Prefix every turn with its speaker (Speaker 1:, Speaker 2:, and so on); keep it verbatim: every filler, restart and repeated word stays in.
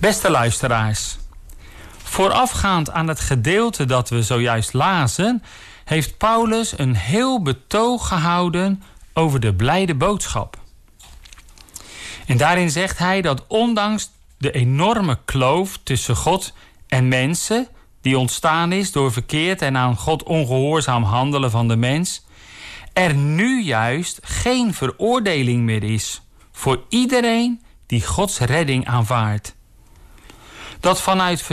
Speaker 1: Beste luisteraars, voorafgaand aan het gedeelte dat we zojuist lazen, heeft Paulus een heel betoog gehouden over de blijde boodschap. En daarin zegt hij dat ondanks de enorme kloof tussen God en mensen, die ontstaan is door verkeerd en aan God ongehoorzaam handelen van de mens, er nu juist geen veroordeling meer is voor iedereen die Gods redding aanvaardt. Dat vanuit